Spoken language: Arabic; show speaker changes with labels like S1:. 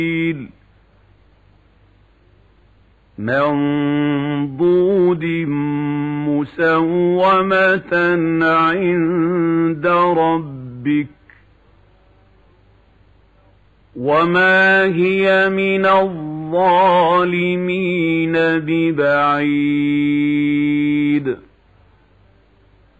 S1: منضود مسومة عند ربك وما هي من الظالمين ببعيد